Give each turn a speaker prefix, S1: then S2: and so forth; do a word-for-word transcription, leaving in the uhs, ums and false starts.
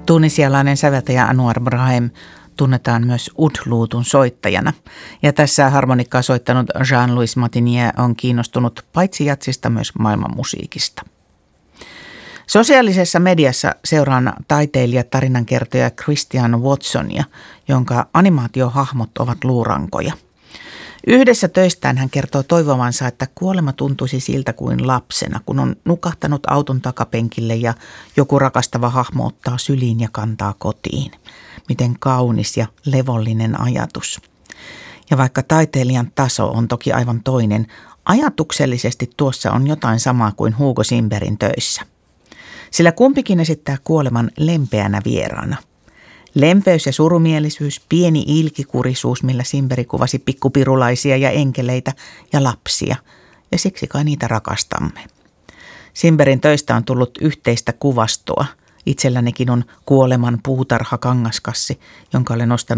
S1: Tunisialainen säveltäjä Anouar Brahim tunnetaan myös oud-luutun soittajana. Ja tässä harmonikkaa soittanut Jean-Louis Martinier on kiinnostunut paitsi jatsista myös maailmanmusiikista. Sosiaalisessa mediassa seuraan taiteilija tarinankertoja Christian Watsonia, jonka animaatiohahmot ovat luurankoja. Yhdessä töistään hän kertoo toivovansa, että kuolema tuntuisi siltä kuin lapsena, kun on nukahtanut auton takapenkille ja joku rakastava hahmo ottaa syliin ja kantaa kotiin. Miten kaunis ja levollinen ajatus. Ja vaikka taiteilijan taso on toki aivan toinen, ajatuksellisesti tuossa on jotain samaa kuin Hugo Simberin töissä. Sillä kumpikin esittää kuoleman lempeänä vieraana. Lempeys ja surumielisyys, pieni ilkikurisuus, millä Simberi kuvasi pikkupirulaisia ja enkeleitä ja lapsia, ja siksi kai niitä rakastamme. Simberin töistä on tullut yhteistä kuvastoa. Itsellänikin on kuoleman puutarha kangaskassi, jonka olen ostanut